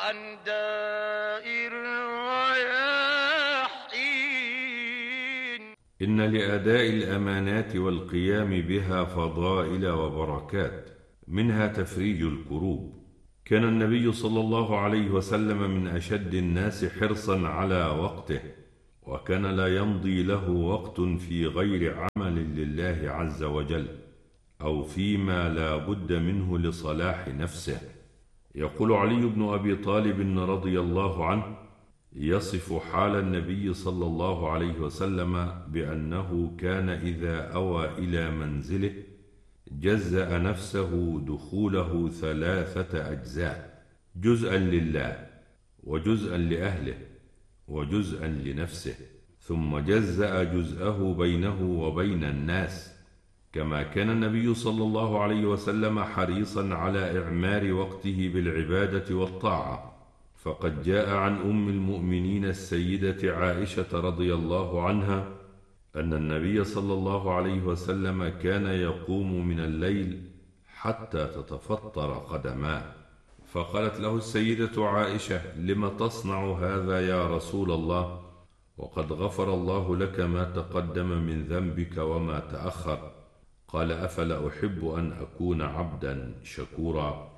وأنداء الرياحين. إن لأداء الأمانات والقيام بها فضائل وبركات، منها تفريج الكروب. كان النبي صلى الله عليه وسلم من أشد الناس حرصا على وقته، وكان لا يمضي له وقت في غير عمل لله عز وجل أو فيما لا بد منه لصلاح نفسه. يقول علي بن أبي طالب رضي الله عنه يصف حال النبي صلى الله عليه وسلم بأنه كان إذا أوى إلى منزله جزأ نفسه دخوله 3 أجزاء: جزءا لله، وجزءا لأهله، وجزءا لنفسه، ثم جزأ جزءه بينه وبين الناس. كما كان النبي صلى الله عليه وسلم حريصا على إعمار وقته بالعبادة والطاعة، فقد جاء عن أم المؤمنين السيدة عائشة رضي الله عنها أن النبي صلى الله عليه وسلم كان يقوم من الليل حتى تتفطر قدماه، فقالت له السيدة عائشة: لم تصنع هذا يا رسول الله؟ وقد غفر الله لك ما تقدم من ذنبك وما تأخر. قال: أفلا أحب أن أكون عبدا شكورا.